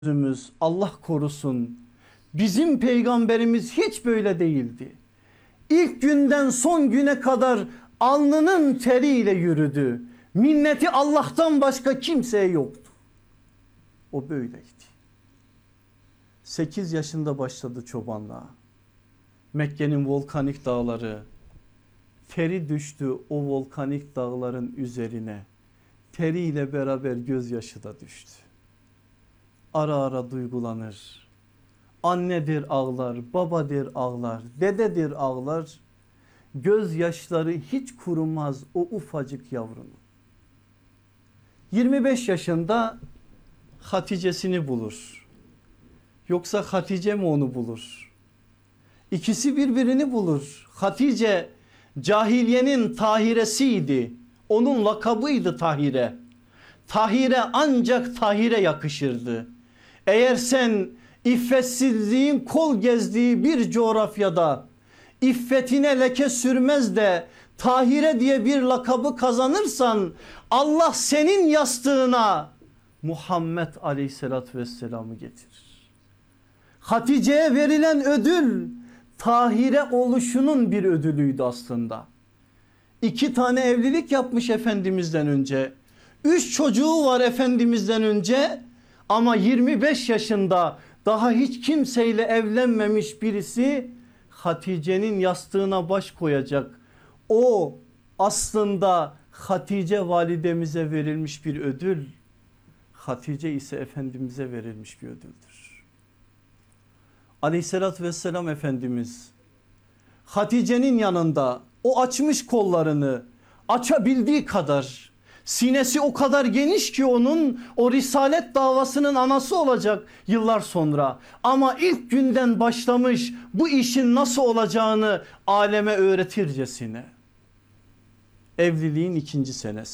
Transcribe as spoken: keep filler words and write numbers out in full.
Sözümüz Allah korusun, bizim peygamberimiz hiç böyle değildi. İlk günden son güne kadar alnının teriyle yürüdü. Minneti Allah'tan başka kimseye yoktu. O böyleydi. sekiz yaşında başladı çobanlığa. Mekke'nin volkanik dağları, teri düştü o volkanik dağların üzerine. Teriyle beraber gözyaşı da düştü. Ara ara duygulanır. Annedir ağlar, babadır ağlar, dededir ağlar. Gözyaşları hiç kurumaz o ufacık yavrunun. yirmi beş yaşında Hatice'sini bulur. Yoksa Hatice mi onu bulur? İkisi birbirini bulur. Hatice cahiliyenin tahiresiydi. Onun lakabıydı Tahire. Tahire ancak Tahire yakışırdı. Eğer sen iffetsizliğin kol gezdiği bir coğrafyada iffetine leke sürmez de Tahire diye bir lakabı kazanırsan Allah senin yastığına Muhammed Aleyhisselatü Vesselam'ı getirir. Hatice'ye verilen ödül Tahire oluşunun bir ödülüydü aslında. İki tane evlilik yapmış Efendimiz'den önce. Üç çocuğu var Efendimiz'den önce ama yirmi beş yaşında daha hiç kimseyle evlenmemiş birisi Hatice'nin yastığına baş koyacak. O aslında Hatice validemize verilmiş bir ödül. Hatice ise Efendimiz'e verilmiş bir ödüldür. Aleyhissalatü vesselam Efendimiz Hatice'nin yanında o açmış kollarını açabildiği kadar, sinesi o kadar geniş ki onun o risalet davasının anası olacak yıllar sonra. Ama ilk günden başlamış bu işin nasıl olacağını aleme öğretircesine. Evliliğin ikinci senesi.